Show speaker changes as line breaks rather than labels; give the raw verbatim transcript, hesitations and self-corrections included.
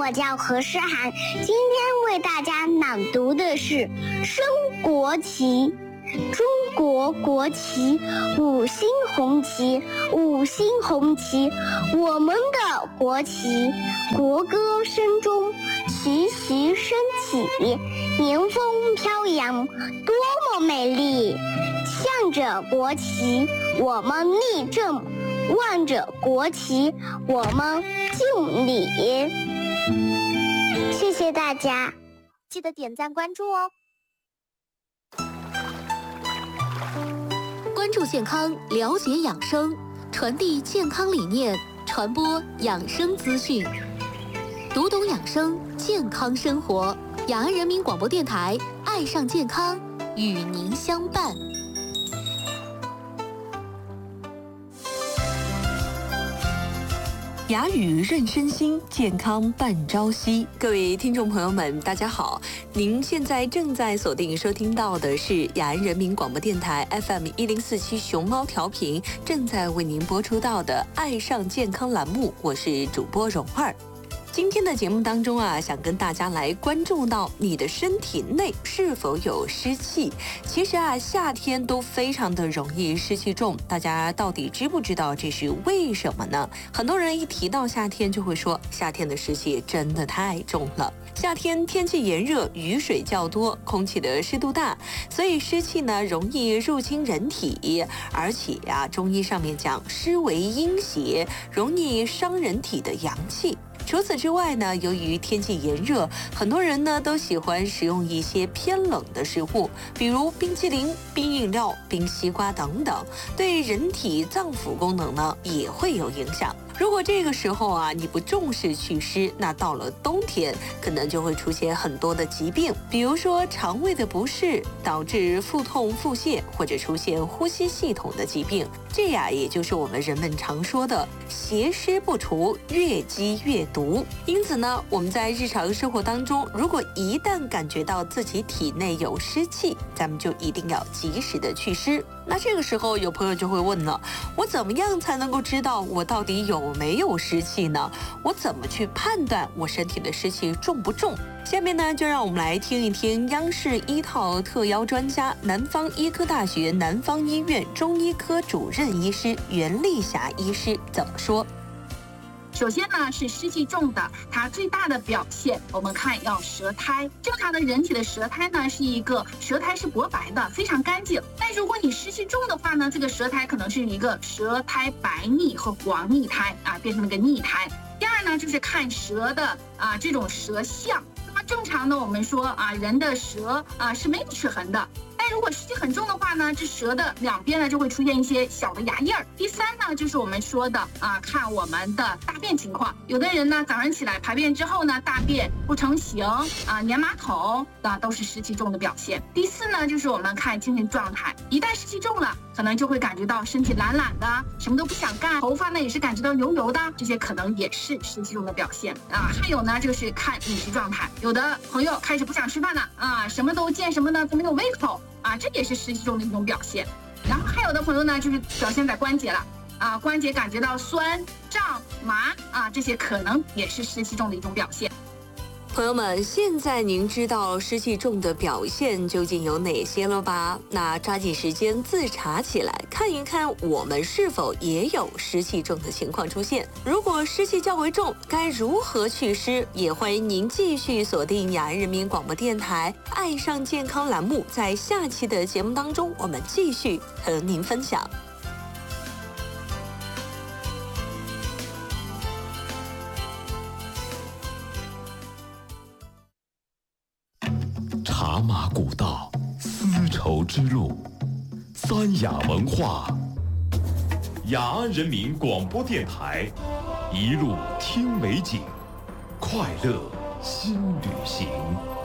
我叫何诗涵，今天为大家朗读的是《升国旗》。中国国旗五星红旗，五星红旗，我们的国旗。国歌声中，齐齐升起，迎风飘扬，多么美丽！向着国旗，我们立正；望着国旗，我们敬礼。谢谢大家，
记得点赞关注哦。关注健康，了解养生，传递健康理念，传播养生资讯，读懂养生，健康生活。雅安人民广播电台，爱上健康，与您相伴。
雅语润身心，健康伴朝夕。各位听众朋友们，大家好！您现在正在锁定收听到的是雅安人民广播电台 F M 一零四七熊猫调频，正在为您播出到的《爱上健康》栏目，我是主播蓉儿。今天的节目当中啊，想跟大家来关注到你的身体内是否有湿气。其实啊，夏天都非常的容易湿气重，大家到底知不知道这是为什么呢？很多人一提到夏天就会说，夏天的湿气真的太重了。夏天天气炎热，雨水较多，空气的湿度大，所以湿气呢容易入侵人体，而且啊，中医上面讲湿为阴邪，容易伤人体的阳气。除此之外呢，由于天气炎热，很多人呢都喜欢食用一些偏冷的食物，比如冰淇淋、冰饮料、冰西瓜等等，对人体脏腑功能呢也会有影响。如果这个时候啊你不重视祛湿，那到了冬天可能就会出现很多的疾病，比如说肠胃的不适，导致腹痛、腹泻，或者出现呼吸系统的疾病。这呀，也就是我们人们常说的邪湿不除，越积越毒。因此呢，我们在日常生活当中，如果一旦感觉到自己体内有湿气，咱们就一定要及时的祛湿。那这个时候有朋友就会问了，我怎么样才能够知道我到底有没有湿气呢？我怎么去判断我身体的湿气重不重？下面呢，就让我们来听一听央视一套特邀专家、南方医科大学南方医院中医科主任医师袁丽霞医师怎么说。
首先呢，是湿气重的，它最大的表现，我们看要舌苔。正常的人体的舌苔呢，是一个舌苔是薄白的，非常干净。但如果你湿气重的话呢，这个舌苔可能是一个舌苔白腻和黄腻苔啊，变成了个腻苔。第二呢，就是看舌的啊这种舌象。那么正常的我们说啊，人的舌啊是没有齿痕的。但如果湿气很重的话呢，这舌的两边呢就会出现一些小的牙印儿。第三呢，就是我们说的啊，看我们的大便情况。有的人呢早上起来排便之后呢，大便不成形啊，粘马桶啊，都是湿气重的表现。第四呢，就是我们看精神状态，一旦湿气重了，可能就会感觉到身体懒懒的，什么都不想干，头发呢也是感觉到油油的，这些可能也是湿气重的表现啊。还有呢，就是看饮食状态，有的朋友开始不想吃饭了啊，什么都见什么呢都没有胃口。啊，这也是湿气重的一种表现。然后还有的朋友呢，就是表现在关节了啊，关节感觉到酸、胀、麻啊，这些可能也是湿气重的一种表现。
朋友们，现在您知道湿气重的表现究竟有哪些了吧？那抓紧时间自查起来，看一看我们是否也有湿气重的情况出现。如果湿气较为重，该如何祛湿？也欢迎您继续锁定雅安人民广播电台《爱上健康》栏目，在下期的节目当中，我们继续和您分享。
茶马古道，丝绸之路，三雅文化。雅安人民广播电台，一路听美景，快乐新旅行。